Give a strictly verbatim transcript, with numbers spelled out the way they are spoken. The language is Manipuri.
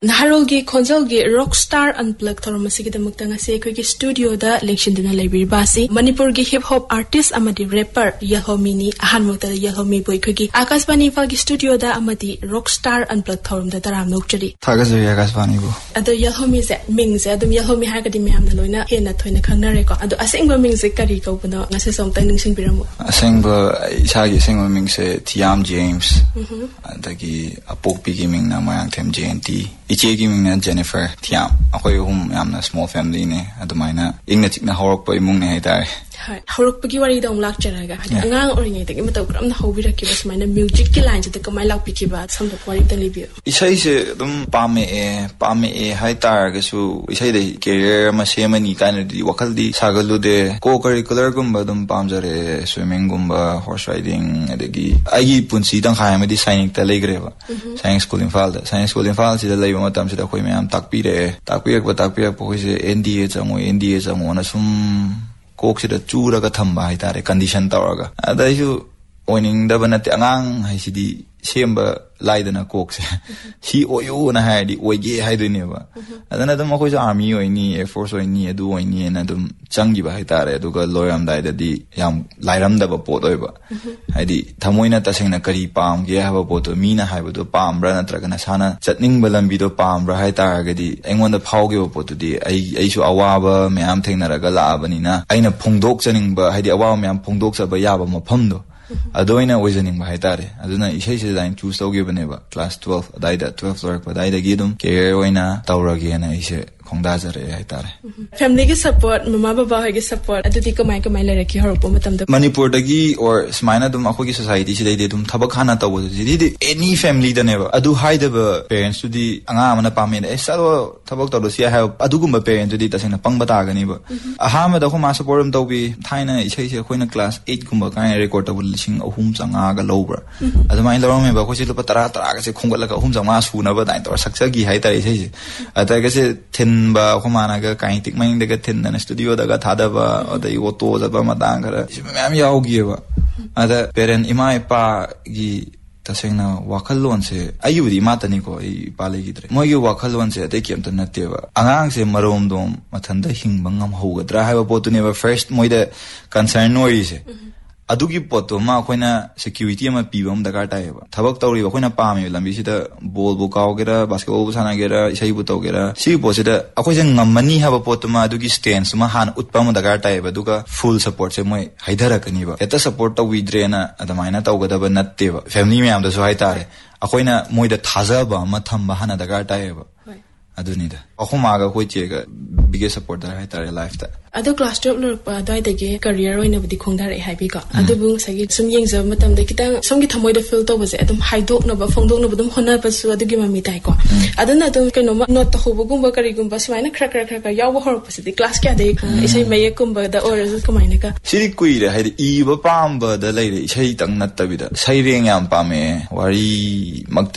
Naharolgi Konzolgi Rockstar Unplugged Thoromasi Damuktanga se Kwiki Studio da Lengshindana Labiribasi Manipurgi hip hop artist Amadi rapper Yahomini Ahanmukta Yahomi Boy Kwiki Akasbani Falgi Studio da Amadi Rockstar Unplugged Thorum da Taram Nokchari Tagazu Akasbani bo Ado Yahomi ze Mingze Adum Yahomi Hagadi Miam Loina Hena Toina Kangareko Ado Asingba Mingze Kari Kobuno Nasa Song Tang Sing Biramu Asingba Isagi Singba Mingse Tiam James Dagi Apokpi Ming na Mayang Tem J N T Ichi Ming Jennifer Tiam Akoy hum yamna small family ne adumaina ingna chikna horok pa imung ne haitare hai horok pagi wari dong lak charaga angang oringai te mataw kram na hobi rakki bas maina music ki line te kamai lak piki ba samdo wari te libi isai se dum pame e pame e haitar ga su isai de career ma semani kind di wakal di sagalu de co curricular gumba dum pamjare swimming gumba horse riding adegi ai punsi dang khai ma di science ta legreba science school in falda science school in falda sida lei matam sida khoi me am takpi re takpi ek ba takpi ek po se N D A chamo N D A chamo na sum kok sida chura ga thamba haitare condition tawraga adaisu oining da banate angang haisidi semba laidana kok se si oyo na haidi oige haidune ba adana dum ko army oini air force oini adu oini na dum changi ba haitare aduga loyam dai da di yam lairam da ba pot oi ba haidi thamoina tasengna kari pam ge ha ba pot mi na haiba do pam bra na traga na sana chatning balambi do pam bra haitare ga di engon da phau ge pot di ai ai su awa me am thengna raga la bani na aina phongdok chaning ba haidi awa me am phongdok cha ba ya ba mafam do adoina oizaning ba haitare aduna isai se line choose to give neba class twelve adaida twelve work ba daida gidum ke oina tawragi na ise khongda jare haitare family ki support mama baba hoy ki support adudi kamai kamai le rakhi horopo matam da manipur dagi or smaina dum akho ki society si dai dum thabak khana taw di di any family da neba adu haida ba parents to di anga amana pame e salo thabak taw do sia ha adu gumba parents to di tasena pangba ta gani ba aha ma da ko ma support um taw bi thaina isai se khoina class eight gumba kai record taw sing ahum changa ga lobra adumai lorong me ba ko si lupa tara tara ga se khonggal ga ahum changa su na ba dai tor saksa gi hai tai sei ata ga se ten ba khomana ga kai tik mai de ga ten na studio da ga thada ba odai auto za ba matang ga mem yaw gi ba ada parent imai pa gi tasengna wakalon se ayudi matani ko I pale gi tre moi gi wakalon se ate kem tan natte ba angang se marom dom mathanda hingbang am hogadra ha ba potune ba first moi de concern noi se adugi poto ma khoina security ma pibam daga tai ba thabak tawri ba khoina pame lambi sida ball bu kaw gera basketball bu sana gera isai bu taw gera si po sida akhoi jeng ngamani ha ba poto ma adugi stance ma han utpam daga tai ba duga full support se moi haidara kani ba eta support taw widrena adamaina taw gada ba natte ba family me am da so haitare akhoina moi da thaza ba ma thamba hana daga tai ba aduni da akhuma ga khoi che ga biggest support da haitare life ta ado class twelve lor pa dai de ge career oina budi khongdar e hai bi ka ado bung sagi sum yeng za matam de kitang somgi thamoi da feel to base adum haidok na ba phongdok na badum hona pa su adu gi mami tai ko adana adum keno ma not to hobo gum ba kari gum ba smaina khra khra khra yaw ba hor pa si class kya de isai maye kum ba da or result kamaina ka siri kui re hai i ba pam ba da lai re isai tang nat ta bi da sai reng yam pa me wari mak